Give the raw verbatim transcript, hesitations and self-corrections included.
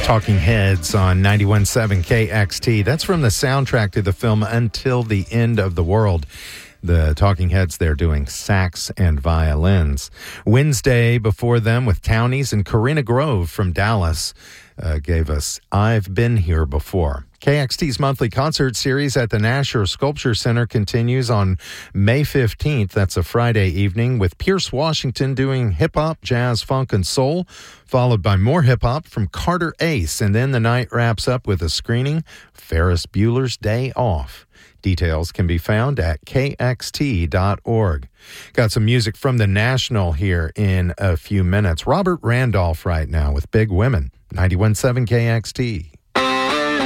Talking Heads on ninety-one point seven K X T. That's from the soundtrack to the film Until the End of the World. The Talking Heads there doing sax and violins. Wednesday before them with Townies and Karina Grove from Dallas uh, gave us I've Been Here Before. K X T's monthly concert series at the Nasher Sculpture Center continues on May fifteenth. That's a Friday evening with Pierce Washington doing hip-hop, jazz, funk, and soul, followed by more hip-hop from Carter Ace. And then the night wraps up with a screening, Ferris Bueller's Day Off. Details can be found at K X T dot org. Got some music from the National here in a few minutes. Robert Randolph right now with Big Women, ninety-one point seven K X T.